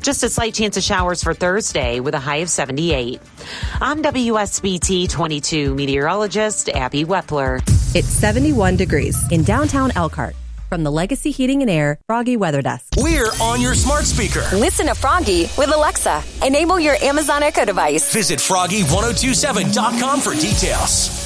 Just a slight chance of showers for Thursday with a high of 78. I'm WSBT 22 meteorologist Abby Wepler. It's 71 degrees in downtown Elkhart. From the Legacy Heating and Air Froggy Weather Desk. We're on your smart speaker. Listen to Froggy with Alexa. Enable your Amazon Echo device. Visit froggy1027.com for details.